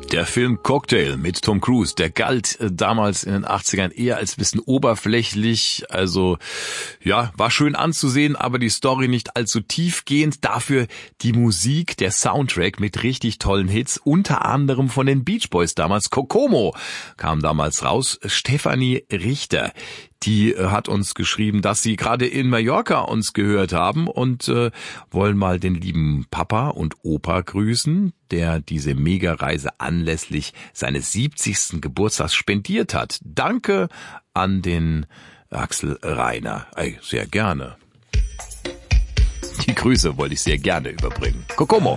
Der Film Cocktail mit Tom Cruise, der galt damals in den 80ern eher als ein bisschen oberflächlich, also ja, war schön anzusehen, aber die Story nicht allzu tiefgehend, dafür die Musik, der Soundtrack mit richtig tollen Hits, unter anderem von den Beach Boys damals, Kokomo kam damals raus, Stefanie Richter. Die hat uns geschrieben, dass sie gerade in Mallorca uns gehört haben und wollen mal den lieben Papa und Opa grüßen, der diese Mega-Reise anlässlich seines 70. Geburtstags spendiert hat. Danke an den Axel Reiner. Sehr gerne. Die Grüße wollte ich sehr gerne überbringen. Kokomo.